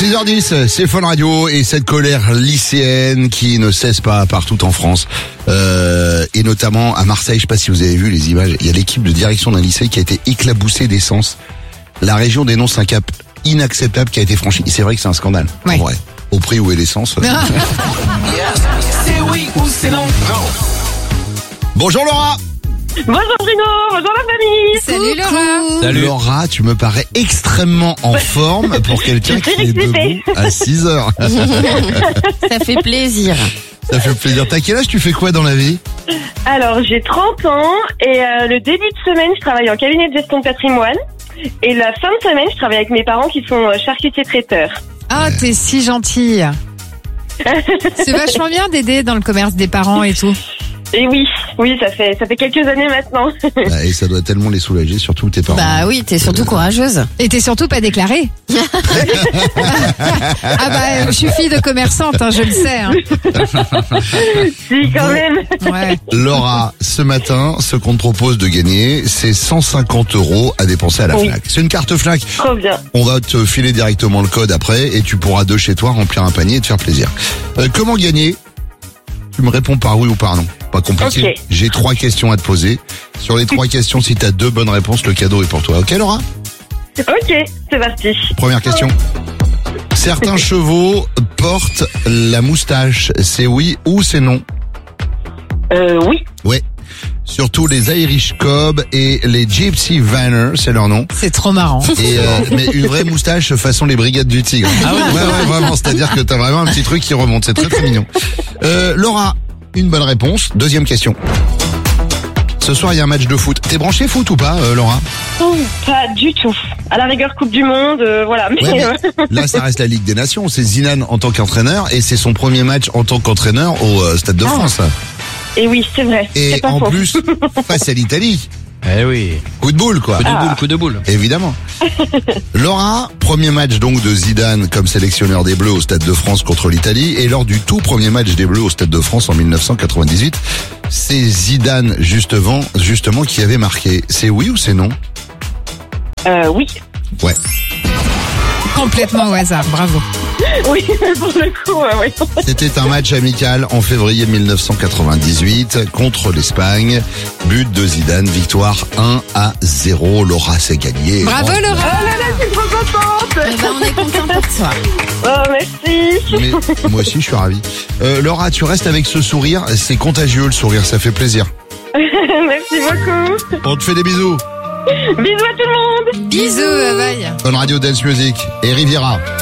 6h10, c'est Fun Radio et cette colère lycéenne qui ne cesse pas partout en France et notamment à Marseille. Je sais pas si vous avez vu les images. Il y a l'équipe de direction d'un lycée qui a été éclaboussée d'essence. La région dénonce un cap inacceptable qui a été franchi. Et c'est vrai que c'est un scandale. Oui. En vrai. Au prix où est l'essence. C'est oui ou c'est non. Bonjour Laura. Bonjour Bruno, bonjour la famille. Salut Laura. Salut. Laura, tu me parais extrêmement en forme pour quelqu'un qui est debout à 6h. Ça fait plaisir. Ça fait plaisir. T'as quel âge, tu fais quoi dans la vie? Alors j'ai 30 ans et le début de semaine je travaille en cabinet de gestion de patrimoine et la fin de semaine je travaille avec mes parents qui sont charcutiers traiteurs. Ah, t'es si gentille. C'est vachement bien d'aider dans le commerce des parents et tout. Et oui, ça fait quelques années maintenant. Et ça doit tellement les soulager, surtout tes parents. Bah oui, t'es surtout courageuse. Et t'es surtout pas déclarée. Ah bah, je suis fille de commerçante, hein, je le sais. Hein. Si quand même. Ouais. Laura, ce matin, ce qu'on te propose de gagner, c'est 150 € à dépenser à la Oui. Fnac. C'est une carte Fnac. Trop bien. On va te filer directement le code après et tu pourras de chez toi remplir un panier et te faire plaisir. Comment gagner? Tu me réponds par oui ou par non. Pas compliqué. Ok. J'ai 3 questions à te poser. Sur les 3 questions, si t'as 2 bonnes réponses, le cadeau est pour toi. Ok Laura? Ok, c'est parti. Première question. Certains chevaux portent la moustache. C'est oui ou c'est non? Oui. Ouais. Surtout les Irish Cob et les Gypsy Vanner, c'est leur nom. C'est trop marrant. Et mais une vraie moustache façon les Brigades du Tigre. Ah ouais, vraiment, c'est-à-dire que t'as vraiment un petit truc qui remonte, c'est très très mignon. Laura, une bonne réponse. Deuxième question. Ce soir, il y a un match de foot. T'es branché foot ou pas, Laura? Oh, pas du tout. À la rigueur Coupe du Monde, voilà. Mais, Ouais, mais là, ça reste la Ligue des Nations. C'est Zidane en tant qu'entraîneur et c'est son premier match en tant qu'entraîneur au Stade de France. et oui, c'est vrai. Et C'est pas en faux. plus, face à l'Italie. Eh oui. Coup de boule, quoi. Coup de boule. Évidemment. Laura, premier match donc de Zidane comme sélectionneur des Bleus au Stade de France contre l'Italie. Et lors du tout premier match des Bleus au Stade de France en 1998, c'est Zidane justement qui avait marqué. C'est oui ou c'est non? Oui. Ouais. Complètement au hasard, bravo. Oui, pour le coup, oui. C'était un match amical en février 1998 contre l'Espagne. But de Zidane, victoire 1-0. Laura, c'est gagné. Bravo Laura. Oh là là, je suis trop contente. Eh ben, on est content pour toi. Oh, merci. Mais moi aussi, je suis ravi. Laura, tu restes avec ce sourire. C'est contagieux, le sourire. Ça fait plaisir. Merci beaucoup. On te fait des bisous. Bisous à tout le monde. Bisous, bye bye. Fun Radio Dance Music et Riviera.